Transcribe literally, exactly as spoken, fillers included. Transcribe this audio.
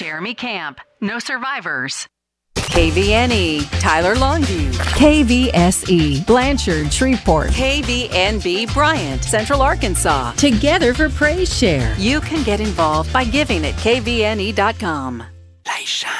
Jeremy Camp. No survivors. K V N E, Tyler Longview. K V S E, Blanchard, Shreveport. K V N B, Bryant, Central Arkansas. Together for Praise Share. You can get involved by giving at K V N E dot com. Leisha.